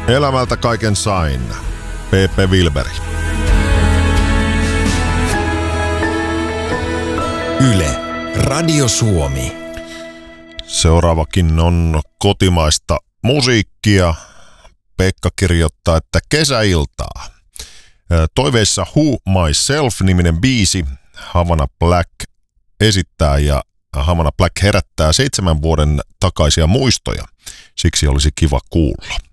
Elämältä kaiken sain. P.P. Wilberi. Yle, Radio Suomi. Seuraavakin on kotimaista musiikkia. Pekka kirjoittaa, että kesäiltaa. Toiveissa Who Myself-niminen biisi Havana Black esittää ja Havana Black herättää 7 vuoden takaisia muistoja. Siksi olisi kiva kuulla.